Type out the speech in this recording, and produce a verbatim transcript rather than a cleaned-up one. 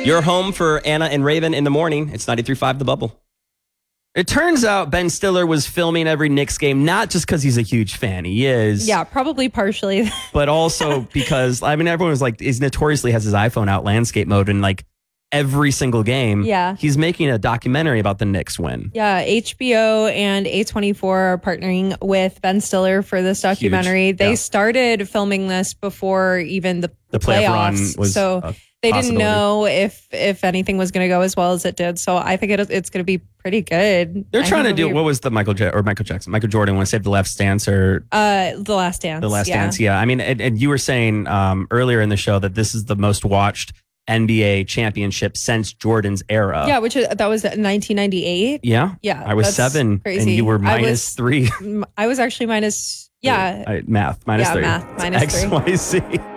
Your home for Anna and Raven in the morning. It's ninety-three point five The Bubble. It turns out Ben Stiller was filming every Knicks game, not just because he's a huge fan. He is. Yeah, probably partially. But also because, I mean, everyone was like, he notoriously has his iPhone out landscape mode and like every single game. Yeah. He's making a documentary about the Knicks win. Yeah, H B O and A twenty-four are partnering with Ben Stiller for this documentary. Huge. They Yeah. started filming this before even the, The playoff run playoffs. was so a they didn't possibility. know if if anything was going to go as well as it did. So I think it, it's going to be pretty good. They're I trying to think do, it'll be- what was the Michael J- or Michael Jackson, Michael Jordan, want to save the last dance or Uh, The Last Dance. the last yeah. dance? Yeah. I mean, and, and you were saying um, earlier in the show that this is the most watched N B A championship since Jordan's era. Yeah, which is, that was nineteen ninety-eight. Yeah. Yeah, I was that's seven crazy. and you were I minus was- three. I was actually minus, yeah. I, math, minus Yeah, three. math, minus X, three. Y, Z.